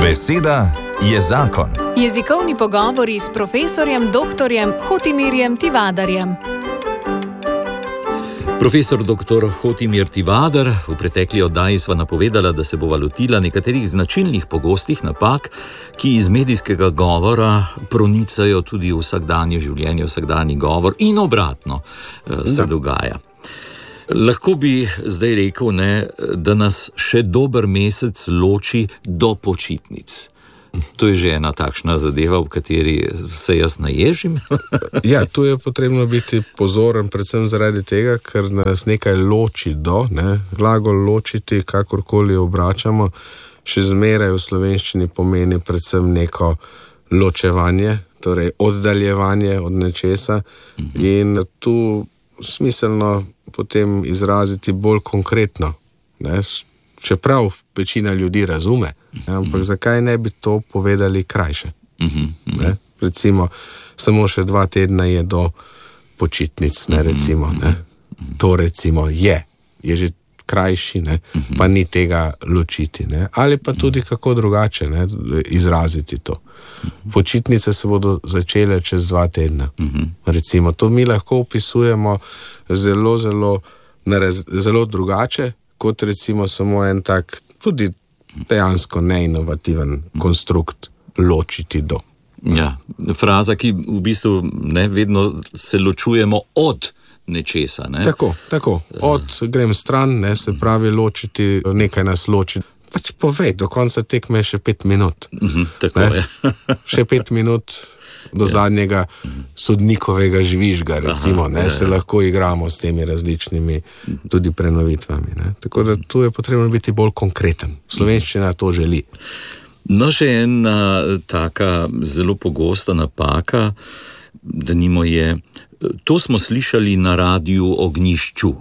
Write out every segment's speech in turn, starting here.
Beseda je zakon. Jezikovni pogovori s profesorjem dr. Hotimirjem Tivadarjem. Profesor dr. Hotimir Tivadar, v pretekli oddaji sva napovedala, da se bova lotila nekaterih značilnih pogostih napak, ki iz medijskega govora pronicajo tudi v vsakdanje življenje, vsakdanji govor in obratno se dogaja. Lahko bi zdaj rekel, da nas še dober mesec loči do počitnic. To je že ena takšna zadeva, v kateri se jaz naježim. Ja, tu je potrebno biti pozoren, predvsem zaradi tega, ker nas nekaj loči do, glagol ločiti, kakorkoli obračamo, še zmeraj v slovenščini pomeni predvsem neko ločevanje, torej oddaljevanje od nečesa, in tu smiselno potem izraziti bolj konkretno, čeprav večina ljudi razume, ampak zakaj ne bi to povedali krajše? Recimo, samo še 2 tedna je do počitnic, recimo. To recimo je že krajši, pa ni tega ločiti. Ali pa tudi kako drugače izraziti to. Počitnice se bodo začele čez 2 tedna. Recimo, to mi lahko opisujemo zelo drugače, kot recimo samo en tak, tudi dejansko neinovativen konstrukt ločiti do. Ja, fraza, ki v bistvu vedno se ločujemo od nečesa. Tako. Grem stran, se pravi ločiti, nekaj nas loči. Pač povej, do konca tekme še 5 minut. Tako je. Še 5 minut do zadnjega sodnikovega žvižga, recimo, se lahko igramo s temi različnimi tudi prenovitvami. Tako da tu je potrebno biti bolj konkreten. Slovenščina to želi. No, še ena taka zelo pogosta napaka, denimo je, to smo slišali na Radiu Ognjišču,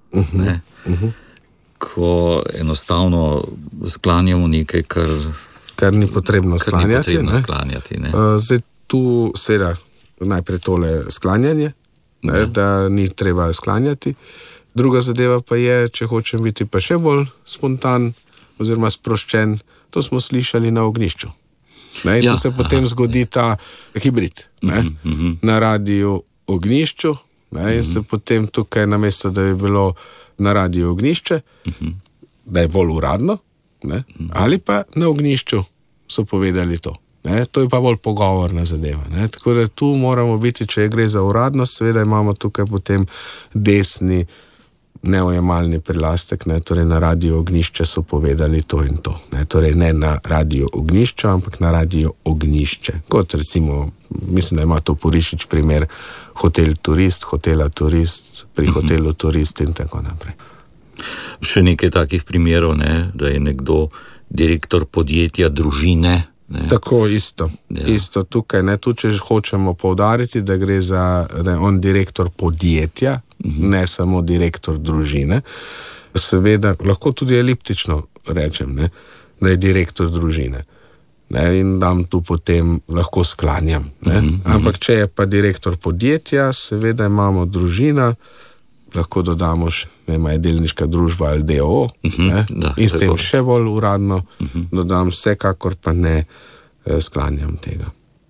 ko enostavno sklanjamo nekaj, kar ni potrebno sklanjati. Zdaj tu seveda najprej tole sklanjanje, da ni treba sklanjati. Druga zadeva pa je, če hočem biti pa še bolj spontan oziroma sproščen, to smo slišali na Ognjišču. Tu se potem zgodi ta hibrid. Na Radiu Ognjišču, in se potem tukaj, namesto da je bilo na Radiu Ognjišče, da je bolj uradno, ali pa na Ognjišču so povedali to. To je pa bolj pogovorna zadeva. Tako da tu moramo biti, če gre za uradnost, seveda imamo tukaj potem desni neojemalni prilastek, torej na Radiu Ognjišče so povedali to in to. Torej ne na Radiu Ognjišče, ampak na Radiu Ognjišče. Kot recimo, mislim, da ima to Porišič primer Hotel Turist, Hotela Turist, pri Hotelu Turist in tako naprej. Še nekaj takih primerov, da je nekdo direktor podjetja družine. Tako, isto tukaj. Tu, če hočemo poudariti, da gre da je on direktor podjetja, ne samo direktor družine. Seveda, lahko tudi eliptično rečem, da je direktor družine. In dam tu potem lahko sklanjam. Ampak če je pa direktor podjetja, seveda imamo družina, lahko dodamo še, je delniška družba ali DOO, in s tem še bolj uradno dodam, vsekakor pa ne sklanjam tega.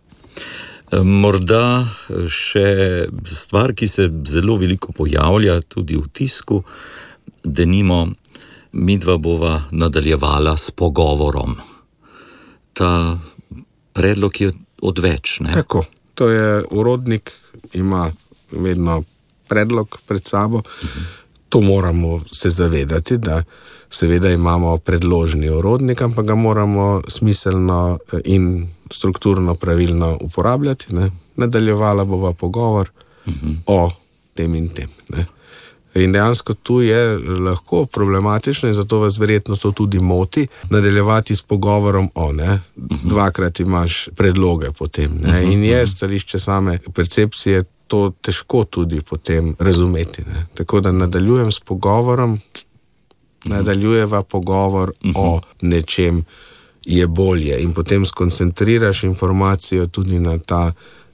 Morda še stvar, ki se zelo veliko pojavlja tudi v tisku, denimo, midva bova nadaljevala s pogovorom. Ta predlog je odveč, Tako, to je urodnik, ima vedno predlog pred sabo. To moramo se zavedati, da seveda imamo predložni urodnik, ampak ga moramo smiselno in strukturno pravilno uporabljati. Nadaljevala bova pogovor o tem in tem. In dejansko tu je lahko problematično in zato vas verjetno to tudi moti, nadaljevati s pogovorom o, 2-krat imaš predloge potem. In je stališče same percepcije to težko tudi potem razumeti. Tako da nadaljujem s pogovorom, nadaljujeva pogovor o nečem je bolje in potem skoncentriraš informacijo tudi na ta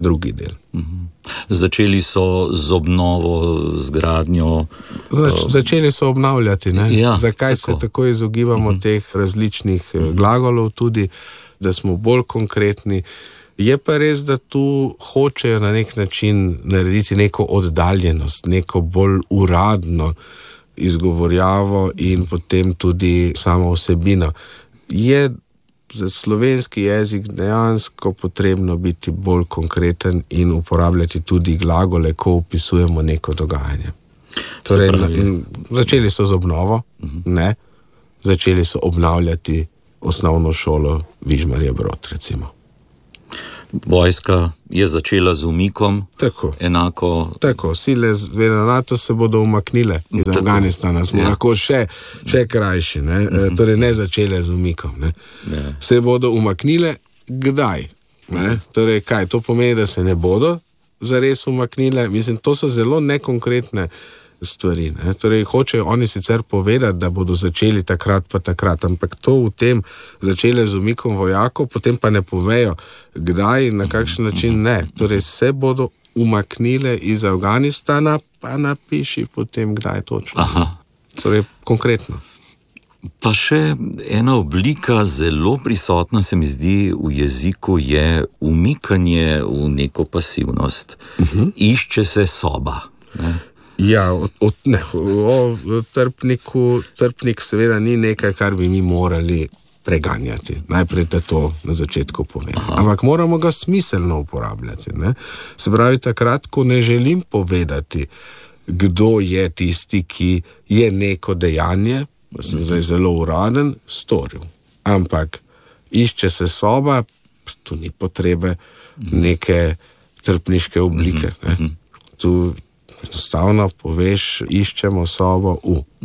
drugi del. Začeli so z obnovo, z gradnjo. Začeli so obnavljati. Ja, zakaj se tako izogibamo teh različnih glagolov tudi, da smo bolj konkretni. Je pa res, da tu hočejo na nek način narediti neko oddaljenost, neko bolj uradno izgovorjavo in potem tudi samo vsebino. Je za slovenski jezik dejansko potrebno biti bolj konkreten in uporabljati tudi glagole, ko opisujemo neko dogajanje. Torej, začeli so z obnovo, ne, začeli so obnavljati osnovno šolo Vižmarje Brod, recimo. Vojska je začela z umikom. Tako. Enako. Tako, sile zveza NATO se bodo umaknile iz Afganistana, smo lahko še krajši, ne? Torej ne začele z umikom. Ne? Se bodo umaknile, kdaj? Ne? Torej kaj, to pomeni, da se ne bodo zares umaknile? Mislim, to so zelo nekonkretne stvari. Ne? Torej hočejo oni sicer povedati, da bodo začeli takrat pa takrat, ampak to v tem začele z umikom vojakov, potem pa ne povejo, kdaj in na kakšen način ne. Torej se bodo umaknile iz Afganistana, pa napiši potem, kdaj točno. Torej konkretno. Pa še ena oblika zelo prisotna se mi zdi v jeziku je umikanje v neko pasivnost. Išče se soba. Ne? Ja, trpnik seveda ni nekaj, kar bi mi morali preganjati. Najprej te to na začetku povem. Ampak moramo ga smiselno uporabljati. Ne? Se pravi, takrat, ko ne želim povedati, kdo je tisti, ki je neko dejanje, sem zdaj zelo uraden, storil. Ampak išče se soba, tu ni potrebe neke trpniške oblike. Ne? Tu enostavno poveš, iščemo sobo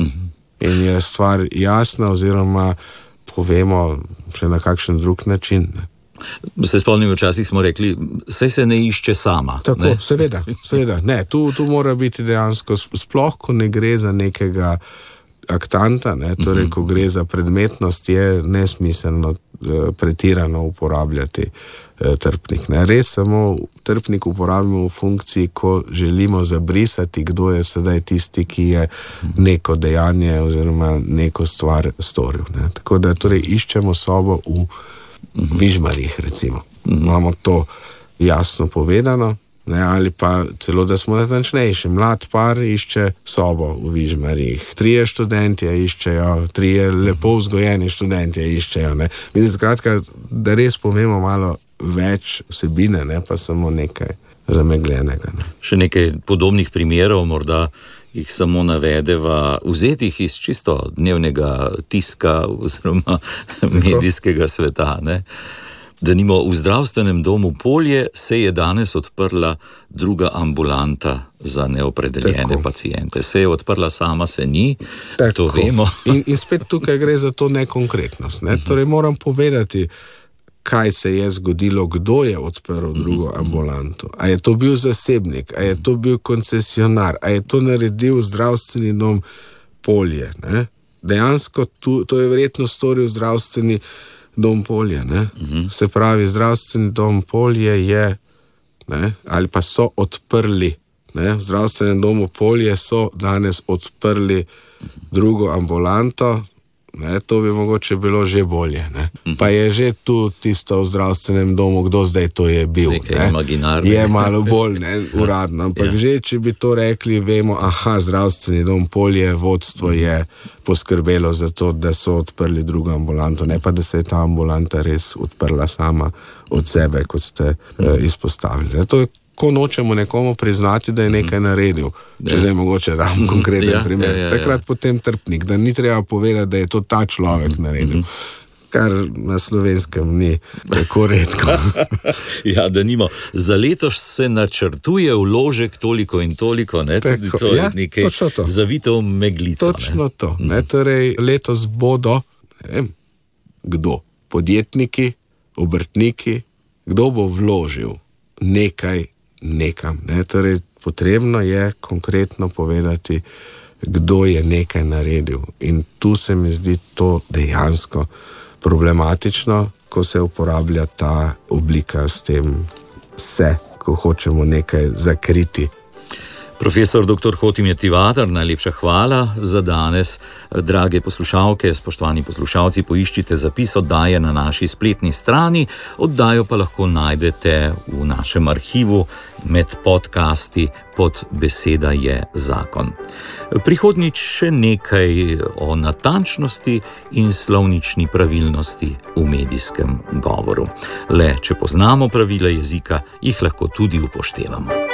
in je stvar jasna, oziroma povemo še na kakšen drug način. Ne? Se spomnim, včasih smo rekli, saj se ne išče sama. Tako, ne? Seveda. Ne, tu mora biti dejansko, sploh ko ne gre za nekega aktanta, ne? Torej, ko gre za predmetnost, je nesmiselno pretirano uporabljati trpnik. Ne? Res samo trpnik uporabimo v funkciji, ko želimo zabrisati, kdo je sedaj tisti, ki je neko dejanje oziroma neko stvar storil. Ne? Tako da torej iščemo sobo v Vižmarjih, recimo. Imamo to jasno povedano, ne? Ali pa celo, da smo natančnejši. Mlad par išče sobo v Vižmarjih. 3 študentje iščejo, 3 lepo vzgojeni študentje iščejo. Ne? Mislim, skratka, da res povemo malo več vsebine, ne pa samo nekaj zamegljenega. Ne? Še nekaj podobnih primerov, morda jih samo navedeva, vzetih iz čisto dnevnega tiska oziroma medijskega sveta. Ne? Denimo, v zdravstvenem domu Polje se je danes odprla druga ambulanta za neopredeljene paciente. Se je odprla sama, se ni, to vemo. In spet tukaj gre za to nekonkretnost. Ne? Torej moram povedati, kaj se je zgodilo, kdo je odprl drugo ambulanto. A je to bil zasebnik, a je to bil koncesionar, a je to naredil zdravstveni dom Polje. Ne? Dejansko to je verjetno storil zdravstveni dom Polje. Ne? Se pravi, zdravstveni dom Polje je, ne? Ali pa so odprli, ne? V zdravstvenem domu Polje so danes odprli drugo ambulanto. Ne, to bi mogoče bilo že bolje. Ne. Pa je že tu tisto v zdravstvenem domu, kdo zdaj to je bil. Je malo bolj uradno. Ampak že, če bi to rekli, vemo, zdravstveni dom Polje, vodstvo je poskrbelo za to, da so odprli drugo ambulanto. Ne pa, da se je ta ambulanta res odprla sama od sebe, kot ste izpostavili. To je, ko nočemo nekomu priznati, da je nekaj naredil. Če zdaj mogoče dam konkreten primer. Takrat potem trpnik, da ni treba povedati, da je to ta človek naredil. Kar na slovenskem ni tako redko. Ja, da nimo. Za letos se načrtuje vložek toliko in toliko, ne? Tudi to je nekaj zavito v meglico. Točno to. Ne? Torej, letos bodo, ne vem, kdo? Podjetniki, obrtniki, kdo bo vložil nekaj nekam. Ne? Torej, potrebno je konkretno povedati, kdo je nekaj naredil. In tu se mi zdi to dejansko problematično, ko se uporablja ta oblika s tem se, ko hočemo nekaj zakriti. Profesor dr. Hotimir Tivadar, najlepša hvala za danes. Drage poslušalke, spoštovani poslušalci, poiščite zapis oddaje na naši spletni strani, oddajo pa lahko najdete v našem arhivu med podcasti pod Beseda je zakon. Prihodnjič še nekaj o natančnosti in slovnični pravilnosti v medijskem govoru. Le, če poznamo pravila jezika, jih lahko tudi upoštevamo.